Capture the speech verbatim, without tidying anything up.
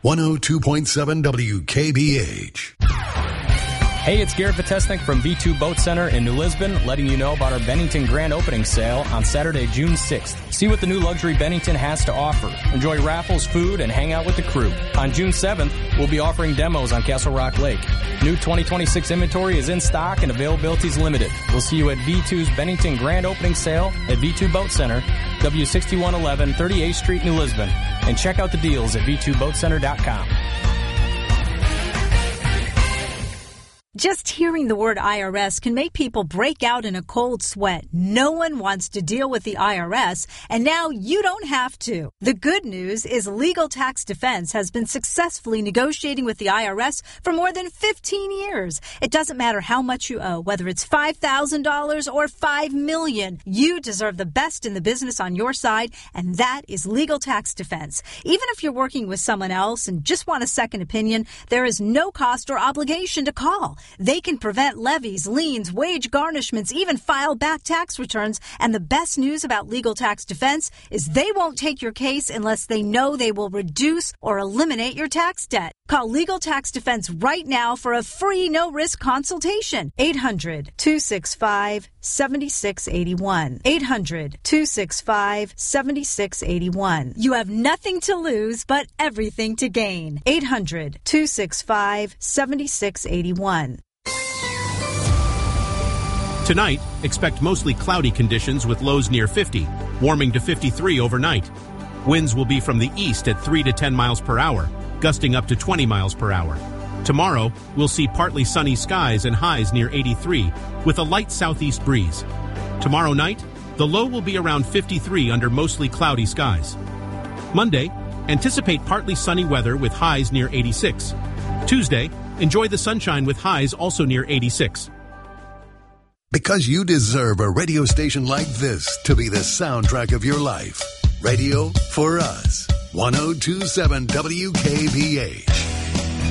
one oh two point seven W K B H. Hey, it's Garrett Vitesnik from V two Boat Center in New Lisbon, letting you know about our Bennington Grand Opening Sale on Saturday, June sixth. See what the new luxury Bennington has to offer. Enjoy raffles, food, and hang out with the crew. On June seventh, we'll be offering demos on Castle Rock Lake. New twenty twenty-six inventory is in stock and availability is limited. We'll see you at V two's Bennington Grand Opening Sale at V two Boat Center, W sixty-one eleven, thirty-eighth Street, New Lisbon. And check out the deals at V two boat center dot com. Just hearing the word I R S can make people break out in a cold sweat. No one wants to deal with the I R S, and now you don't have to. The good news is Legal Tax Defense has been successfully negotiating with the I R S for more than fifteen years. It doesn't matter how much you owe, whether it's five thousand dollars or five million dollars. You deserve the best in the business on your side, and that is Legal Tax Defense. Even if you're working with someone else and just want a second opinion, there is no cost or obligation to call. They can prevent levies, liens, wage garnishments, even file back tax returns. And the best news about Legal Tax Defense is they won't take your case unless they know they will reduce or eliminate your tax debt. Call Legal Tax Defense right now for a free no-risk consultation. eight hundred, two six five, seven six eight one. eight hundred, two six five, seven six eight one. You have nothing to lose but everything to gain. eight hundred, two six five, seven six eight one. Tonight, expect mostly cloudy conditions with lows near fifty, warming to fifty-three overnight. Winds will be from the east at three to ten miles per hour, gusting up to twenty miles per hour. Tomorrow, we'll see partly sunny skies and highs near eighty-three, with a light southeast breeze. Tomorrow night, the low will be around fifty-three under mostly cloudy skies. Monday, anticipate partly sunny weather with highs near eighty-six. Tuesday, enjoy the sunshine with highs also near eighty-six. Because you deserve a radio station like this to be the soundtrack of your life. Radio for us. one oh two point seven W K B H.